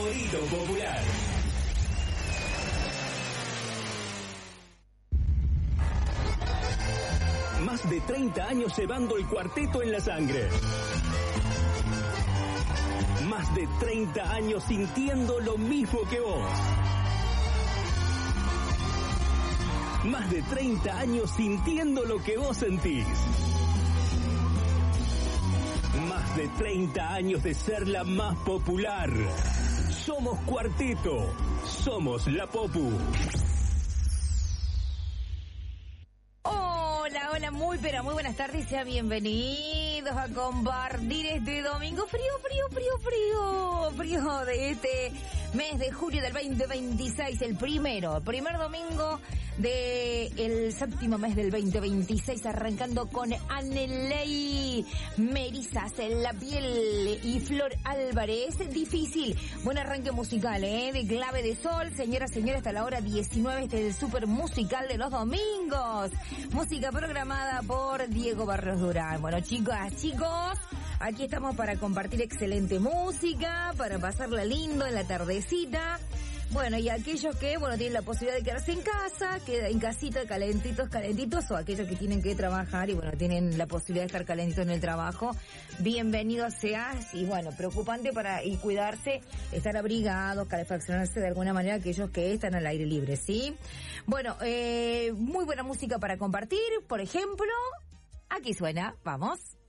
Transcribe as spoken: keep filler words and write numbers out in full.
favorito popular. Más de treinta años llevando el cuarteto en la sangre. Más de treinta años sintiendo lo mismo que vos. Más de treinta años sintiendo lo que vos sentís. Más de treinta años de ser la más popular. Somos Cuarteto. Somos la Popu. Hola, hola, muy pero muy buenas tardes, sean bienvenidos a compartir este domingo frío, frío, frío, frío, frío de este mes de julio del veinte veintiséis, el primero, el primer domingo del séptimo mes del veinte veintiséis, arrancando con Aneley Merizas en la piel y Flor Álvarez. Difícil, buen arranque musical, ¿eh? De Clave de Sol, señoras, señores, hasta la hora diecinueve, este es el super musical de los domingos. Música programada por Diego Barros Durán. Bueno, chicas, chicos, aquí estamos para compartir excelente música, para pasarla lindo en la tardecita. Bueno, y aquellos que, bueno, tienen la posibilidad de quedarse en casa, queda en casita, calentitos, calentitos, o aquellos que tienen que trabajar y, bueno, tienen la posibilidad de estar calentitos en el trabajo, bienvenidos seas. Y, bueno, preocupante para y cuidarse, estar abrigados, calefaccionarse de alguna manera aquellos que están al aire libre, ¿sí? Bueno, eh, muy buena música para compartir, por ejemplo, aquí suena, vamos.